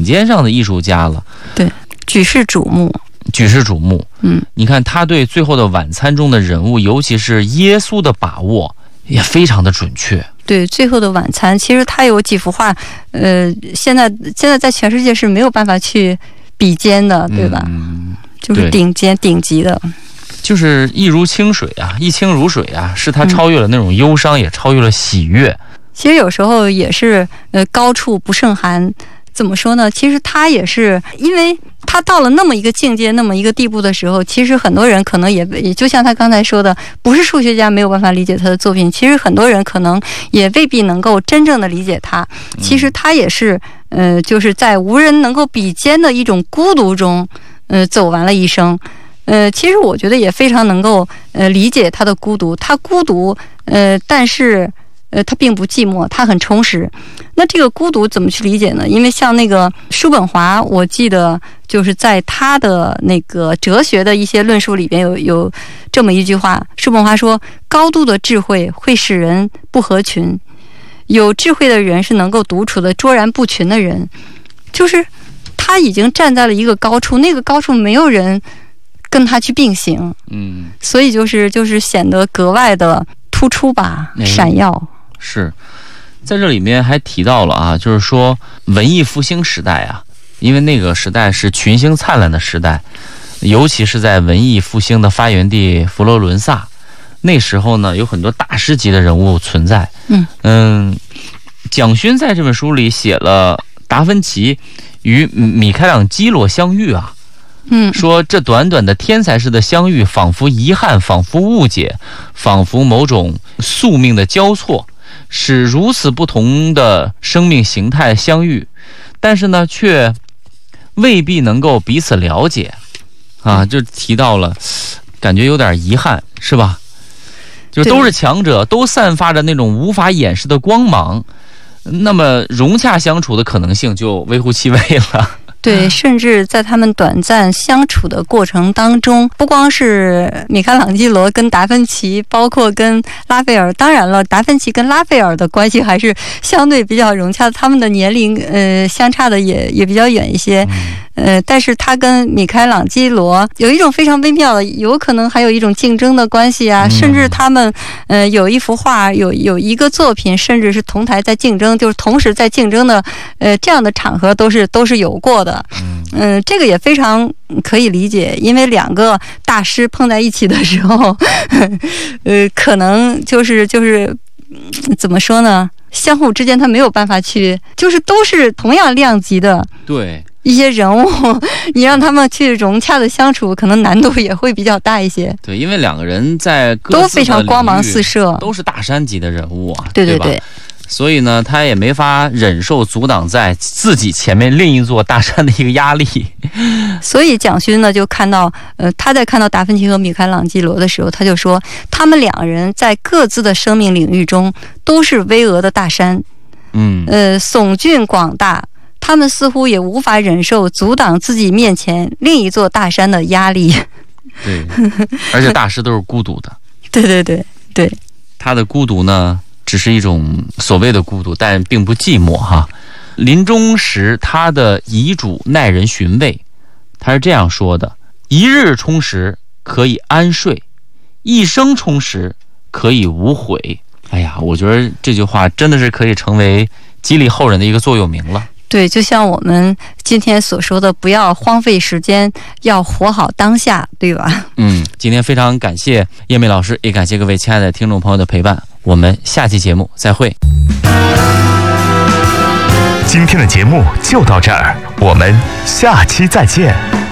尖上的艺术家了。 对，举世瞩目。 你看他对《最后的晚餐》中的人物，尤其是耶稣的把握也非常的准确。 对，《最后的晚餐》其实他有几幅画，现在在全世界是没有办法去比肩的，对吧？就是顶级的， 就是一如清水啊，一清如水啊，是他超越了那种忧伤，也超越了喜悦。 其实有时候也是高处不胜寒。怎么说呢？其实他也是，因为他到了那么一个境界、那么一个地步的时候，其实很多人可能也就像他刚才说的，不是数学家没有办法理解他的作品，其实很多人可能也未必能够真正的理解他。其实他也是，就是在无人能够比肩的一种孤独中，走完了一生。其实我觉得也非常能够理解他的孤独。他孤独，但是。他并不寂寞，他很充实。那这个孤独怎么去理解呢？因为像那个叔本华，我记得就是在他的那个哲学的一些论述里边有这么一句话，叔本华说：高度的智慧会使人不合群，有智慧的人是能够独处的卓然不群的人。就是他已经站在了一个高处，那个高处没有人跟他去并行，所以就是显得格外的突出吧，闪耀。 是，在这里面还提到了啊，就是说文艺复兴时代啊，因为那个时代是群星灿烂的时代，尤其是在文艺复兴的发源地佛罗伦萨，那时候呢有很多大师级的人物存在。蒋勋在这本书里写了达芬奇与米开朗基罗相遇啊。说这短短的天才式的相遇，仿佛遗憾，仿佛误解，仿佛某种宿命的交错，使如此不同的生命形态相遇，但是呢却未必能够彼此了解啊，就提到了感觉有点遗憾，是吧？就都是强者，都散发着那种无法掩饰的光芒，那么融洽相处的可能性就微乎其微了。 对，甚至在他们短暂相处的过程当中，不光是米开朗基罗跟达芬奇，包括跟拉斐尔，当然了，达芬奇跟拉斐尔的关系还是相对比较融洽的，他们的年龄相差的也比较远一些。但是他跟米开朗基罗有一种非常微妙的，有可能还有一种竞争的关系啊，甚至他们有一幅画，有一个作品，甚至是同台在竞争，就是同时在竞争的这样的场合都是有过的。这个也非常可以理解，因为两个大师碰在一起的时候，可能就是怎么说呢？相互之间他没有办法去，就是都是同样量级的。对。一些人物，你让他们去融洽的相处，可能难度也会比较大一些。对，因为两个人在各自的都非常光芒四射，都是大山级的人物啊，对吧？所以呢，他也没法忍受阻挡在自己前面另一座大山的一个压力。所以蒋勋呢，就看到，他在看到达芬奇和米开朗基罗的时候，他就说，他们两个人在各自的生命领域中都是巍峨的大山，耸峻广大。他们似乎也无法忍受阻挡自己面前另一座大山的压力。对，而且大师都是孤独的。对。他的孤独呢，只是一种所谓的孤独，但并不寂寞哈。临终时，他的遗嘱耐人寻味，他是这样说的：一日充实可以安睡，一生充实可以无悔。哎呀，我觉得这句话真的是可以成为激励后人的一个座右铭了。对，就像我们今天所说的，不要荒废时间，要活好当下，对吧？今天非常感谢叶梅老师，也感谢各位亲爱的听众朋友的陪伴，我们下期节目再会。 今天的节目就到这儿，我们下期再见。